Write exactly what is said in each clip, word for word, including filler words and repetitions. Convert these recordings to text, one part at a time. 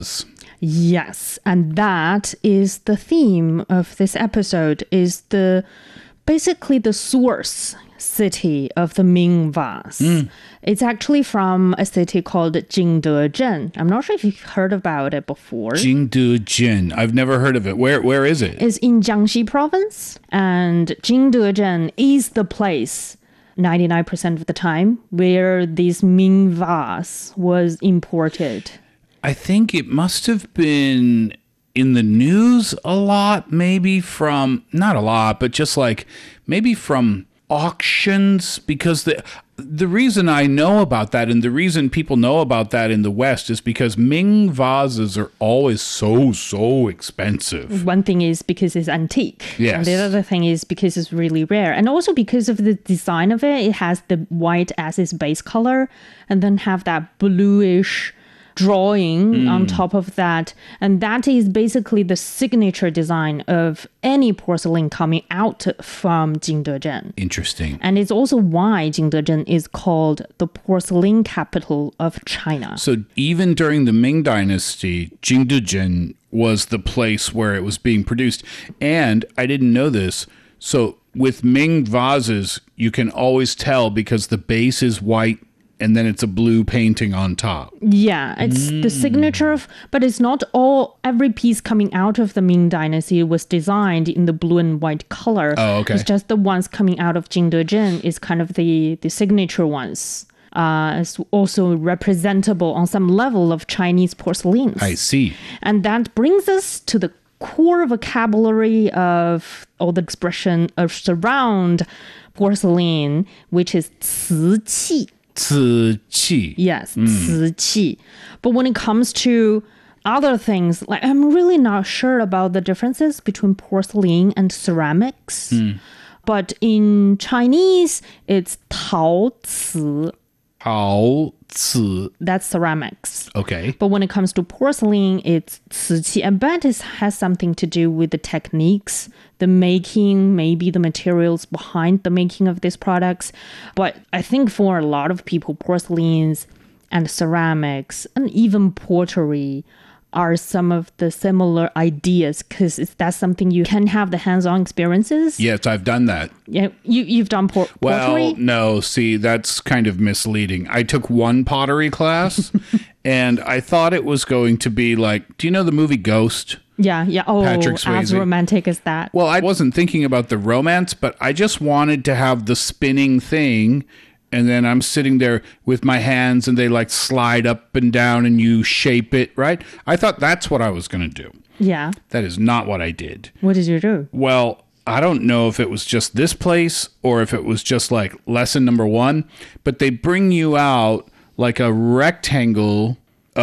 Yes, and that is the theme of this episode, is the basically the source city of the Ming vase. Mm. It's actually from a city called Jingdezhen. I'm not sure if you've heard about it before. Jingdezhen. I've never heard of it. Where Where is it? It's in Jiangxi province. And Jingdezhen is the place ninety-nine percent of the time where this Ming vase was imported. I think it must have been in the news a lot, maybe from, not a lot, but just like maybe from auctions, because the the reason I know about that and the reason people know about that in the West is because Ming vases are always so, so expensive. One thing is because it's antique. Yes. And the other thing is because it's really rare. And also because of the design of it, it has the white as its base color and then have that bluish drawing mm. on top of that. And that is basically the signature design of any porcelain coming out from Jingdezhen. Interesting. And it's also why Jingdezhen is called the porcelain capital of China. So even during the Ming Dynasty, Jingdezhen was the place where it was being produced. And I didn't know this. So with Ming vases, you can always tell because the base is white and then it's a blue painting on top. Yeah, it's mm. the signature of, but it's not all, every piece coming out of the Ming Dynasty was designed in the blue and white color. Oh, okay. It's just the ones coming out of Jingdezhen is kind of the, the signature ones. Uh, it's also representable on some level of Chinese porcelains. I see. And that brings us to the core vocabulary of, or the expression of surround porcelain, which is 瓷器. 瓷器. Yes, mm. 瓷器. But when it comes to other things, like I'm really not sure about the differences between porcelain and ceramics. Mm. But in Chinese, it's 陶瓷. 陶瓷. That's ceramics. Okay. But when it comes to porcelain, it's 瓷器. I bet it has something to do with the techniques, the making, maybe the materials behind the making of these products. But I think for a lot of people, porcelains and ceramics and even pottery are some of the similar ideas, because that's something you can have the hands-on experiences. Yes, I've done that. Yeah, you, you've done por- pottery? Well, no, see, that's kind of misleading. I took one pottery class, and I thought it was going to be like, do you know the movie Ghost? Yeah, yeah. Oh, Patrick Swayze. As romantic as that. Well, I wasn't thinking about the romance, but I just wanted to have the spinning thing. And then I'm sitting there with my hands and they like slide up and down and you shape it, right? I thought that's what I was going to do. Yeah. That is not what I did. What did you do? Well, I don't know if it was just this place or if it was just like lesson number one, but they bring you out like a rectangle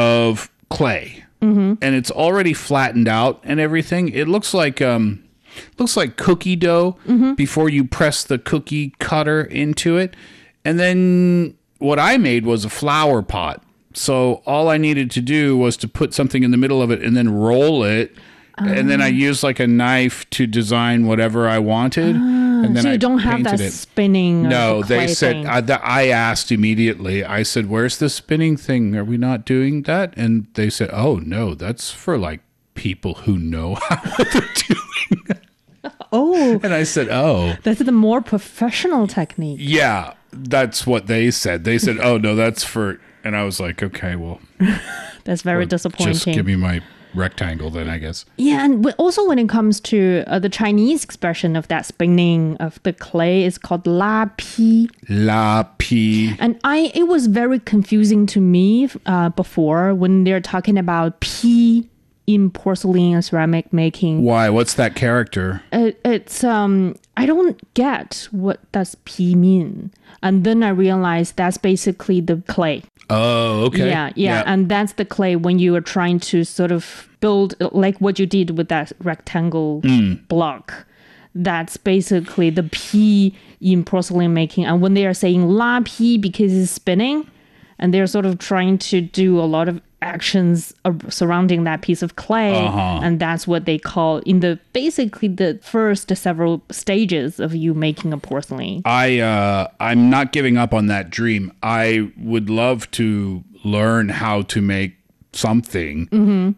of clay. Mm-hmm. And it's already flattened out and everything. It looks like um, looks like cookie dough mm-hmm. before you press the cookie cutter into it. And then what I made was a flower pot. So all I needed to do was to put something in the middle of it and then roll it. Um, and then I used like a knife to design whatever I wanted. Uh, and then so you I don't have that it. spinning No, of the clay they said, thing. I, the, I asked immediately, I said, where's the spinning thing? Are we not doing that? And they said, oh, no, that's for like people who know how they're doing. Oh. And I said, oh. That's the more professional technique. Yeah. That's what they said. They said, oh, no, that's for... And I was like, okay, well... That's very well, disappointing. Just give me my rectangle then, I guess. Yeah, and also when it comes to uh, the Chinese expression of that spinning of the clay is called la pi. La pi. And I, it was very confusing to me uh, before when they're talking about pi in porcelain and ceramic making. Why? What's that character? It, it's um I don't get what does pi mean. And then I realized that's basically the clay. Oh, okay. Yeah, yeah, yeah. And that's the clay when you are trying to sort of build like what you did with that rectangle mm. block. That's basically the pi in porcelain making. And when they are saying la pi because it's spinning, and they're sort of trying to do a lot of actions surrounding that piece of clay, uh-huh. and that's what they call in the basically the first several stages of you making a porcelain. I uh, I'm not giving up on that dream. I would love to learn how to make something. Mm-hmm.